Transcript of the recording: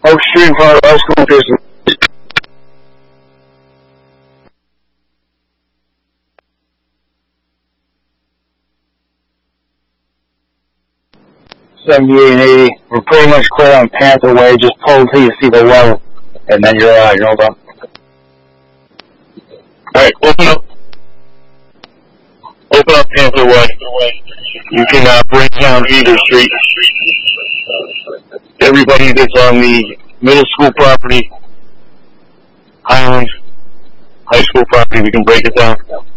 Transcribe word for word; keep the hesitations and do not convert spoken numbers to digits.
Oak Street in front of our school, Pearson. seventy-eight and eighty. We're pretty much clear on Panther Way. Just pull until you see the well, and then you're out. You're over. Alright, open up. Open up Panther Way. You can uh, bring down either street. Everybody that's on the middle school property, Highland, high school property, we can break it down.